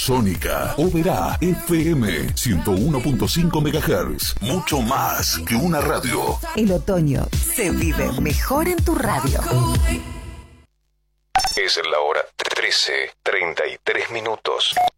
Sónica, Oberá, FM 101.5 MHz. Mucho más que una radio. El otoño se vive mejor en tu radio. Es la hora 13:33.